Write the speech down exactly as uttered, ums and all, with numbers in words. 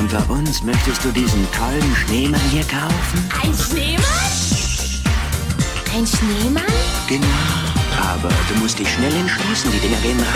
Unter uns, möchtest du diesen tollen Schneemann hier kaufen? Ein Schneemann? Ein Schneemann? Genau. Aber du musst dich schnell entschließen, die Dinger gehen